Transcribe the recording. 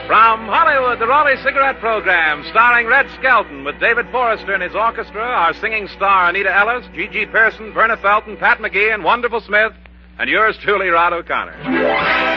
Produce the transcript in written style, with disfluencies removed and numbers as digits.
From Hollywood, the Raleigh Cigarette Program, starring Red Skelton with David Forrester and his orchestra, our singing star Anita Ellis, G.G. Pearson, Verna Felton, Pat McGee, and Wonderful Smith, and yours truly, Rod O'Connor.